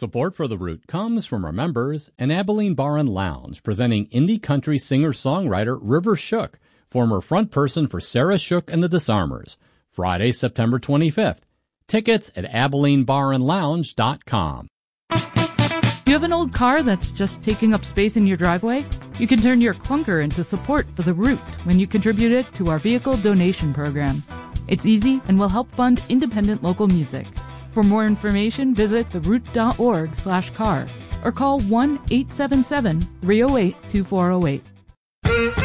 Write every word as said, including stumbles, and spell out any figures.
Support for The Root comes from our members and Abilene Bar and Lounge, presenting indie country singer-songwriter River Shook, former frontperson for Sarah Shook and the Disarmers. Friday, September twenty-fifth. Tickets at abilene bar and lounge dot com. You have an old car that's just taking up space in your driveway? You can turn your clunker into support for The Root when you contribute it to our vehicle donation program. It's easy and will help fund independent local music. For more information, visit the root dot org slash car or call one eight seven seven, three oh eight, two four oh eight.